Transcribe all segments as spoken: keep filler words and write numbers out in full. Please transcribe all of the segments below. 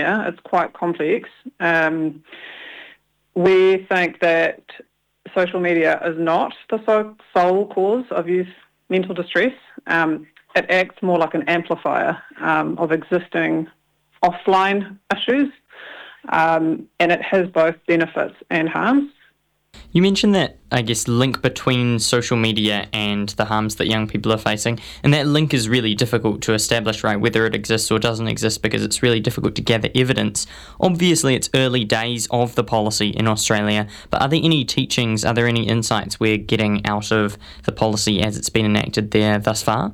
here. It's quite complex. Um, we think that social media is not the so- sole cause of youth mental distress. Um, it acts more like an amplifier um, of existing offline issues, um, and it has both benefits and harms. You mentioned that, I guess, link between social media and the harms that young people are facing, and that link is really difficult to establish, right, whether it exists or doesn't exist, because it's really difficult to gather evidence. Obviously, it's early days of the policy in Australia, but are there any teachings, are there any insights we're getting out of the policy as it's been enacted there thus far?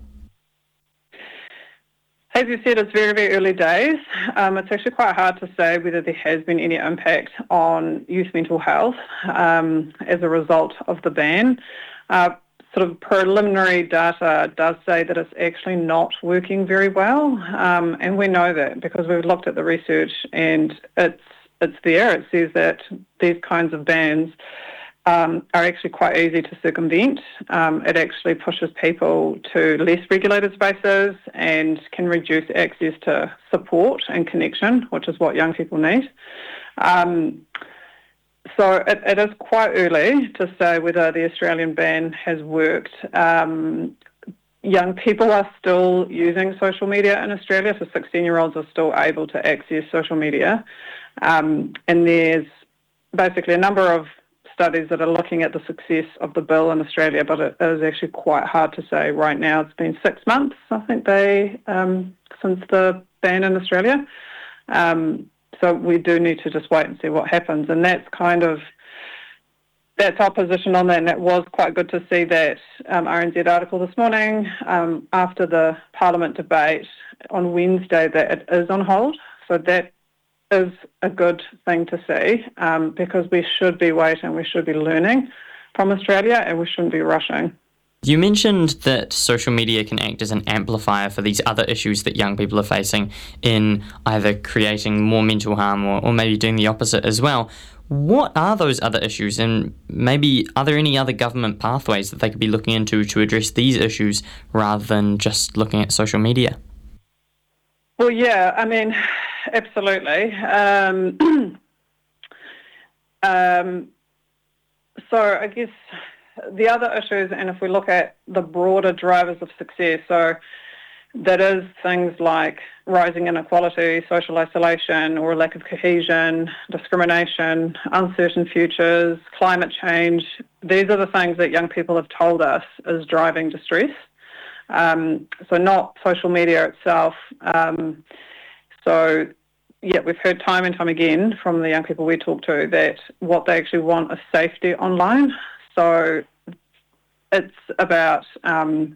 As you said, it's very, very early days. Um, it's actually quite hard to say whether there has been any impact on youth mental health um, as a result of the ban. Uh, sort of preliminary data does say that it's actually not working very well, um, and we know that because we've looked at the research and it's it's there. It says that these kinds of bans Um, are actually quite easy to circumvent. Um, it actually pushes people to less regulated spaces and can reduce access to support and connection, which is what young people need. Um, so it, it is quite early to say whether the Australian ban has worked. Um, young people are still using social media in Australia, so sixteen-year-olds are still able to access social media. Um, and there's basically a number of studies that are looking at the success of the bill in Australia, but it is actually quite hard to say right now. It's been six months, I think, they um, since the ban in Australia. Um, so we do need to just wait and see what happens. And that's kind of, that's our position on that. And it was quite good to see that um, R N Z article this morning um, after the Parliament debate on Wednesday that it is on hold. So that is a good thing to see um, because we should be waiting, we should be learning from Australia and we shouldn't be rushing. You mentioned that social media can act as an amplifier for these other issues that young people are facing in either creating more mental harm or, or maybe doing the opposite as well. What are those other issues, and maybe are there any other government pathways that they could be looking into to address these issues rather than just looking at social media? Well, yeah, I mean, absolutely. Um, um, so I guess the other issues, and if we look at the broader drivers of success, so that is things like rising inequality, social isolation or lack of cohesion, discrimination, uncertain futures, climate change. These are the things that young people have told us is driving distress. Um, so not social media itself. Um, so, yeah, we've heard time and time again from the young people we talk to that what they actually want is safety online. So it's about um,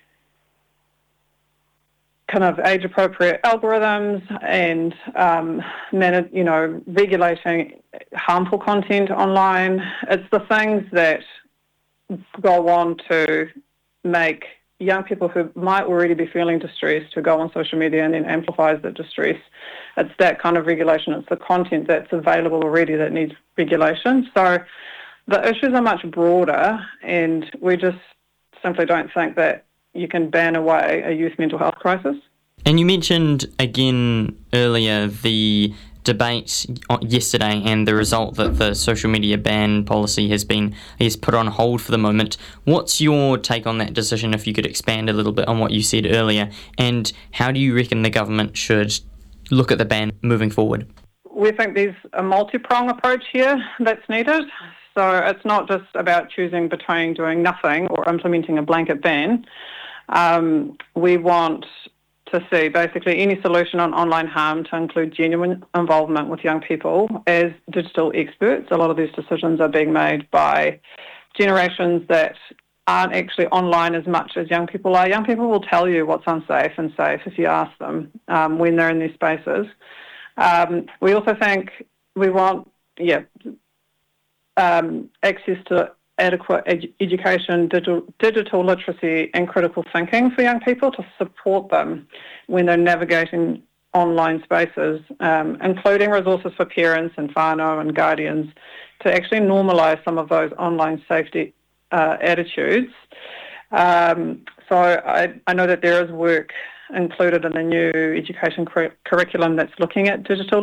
kind of age-appropriate algorithms and, um, manage, you know, regulating harmful content online. It's the things that go on to make young people who might already be feeling distressed to go on social media and then amplifies the distress. It's that kind of regulation. It's the content that's available already that needs regulation. So the issues are much broader, and we just simply don't think that you can ban away a youth mental health crisis. And you mentioned again earlier the debate yesterday and the result that the social media ban policy has been, I guess, put on hold for the moment. What's your take on that decision, if you could expand a little bit on what you said earlier, and how do you reckon the government should look at the ban moving forward? We think there's a multi-prong approach here that's needed. So it's not just about choosing between doing nothing or implementing a blanket ban. Um, we want to see basically any solution on online harm to include genuine involvement with young people as digital experts. A lot of these decisions are being made by generations that aren't actually online as much as young people are. Young people will tell you what's unsafe and safe if you ask them um, when they're in these spaces. Um, we also think we want, yeah, um, access to adequate ed- education, digital, digital literacy and critical thinking for young people to support them when they're navigating online spaces, um, including resources for parents and whānau and guardians to actually normalise some of those online safety uh, attitudes. Um, so I, I know that there is work included in the new education cur- curriculum that's looking at digital